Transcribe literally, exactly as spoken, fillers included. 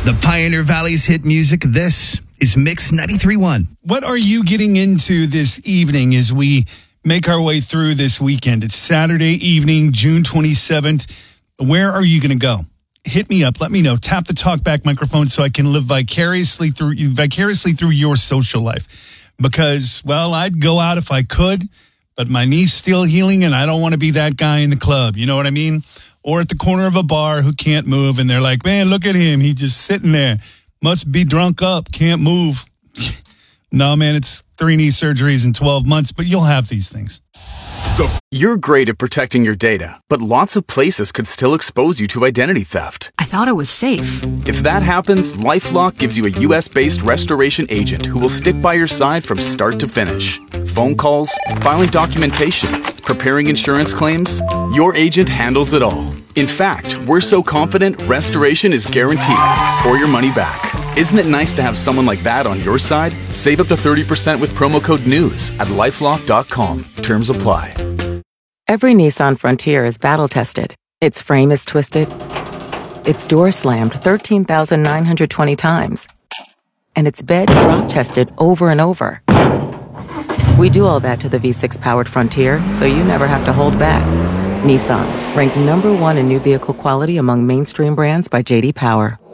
The Pioneer Valley's hit music. This is Mix ninety-three point one. What are you getting into this evening as we make our way through this weekend? It's Saturday evening, June twenty-seventh. Where are you going to go? Hit me up. Let me know. Tap the talkback microphone so I can live vicariously through vicariously through your social life. Because, well, I'd go out if I could, but my knee's still healing and I don't want to be that guy in the club. You know what I mean? Or at the corner of a bar who can't move and they're like, man, look at him. He's just sitting there. Must be drunk up. Can't move. No, man, it's three knee surgeries in twelve months, but you'll have these things. You're great at protecting your data, but lots of places could still expose you to identity theft. I thought it was safe. If that happens, LifeLock gives you a U S-based restoration agent who will stick by your side from start to finish. Phone calls, filing documentation, preparing insurance claims, your agent handles it all. In fact, we're so confident restoration is guaranteed or your money back. Isn't it nice to have someone like that on your side? Save up to thirty percent with promo code NEWS at lifelock dot com. Terms apply. Every Nissan Frontier is battle-tested. Its frame is twisted. Its door slammed thirteen thousand nine hundred twenty times. And its bed drop-tested over and over. We do all that to the V six powered Frontier, so you never have to hold back. Nissan, ranked number one in new vehicle quality among mainstream brands by J D Power.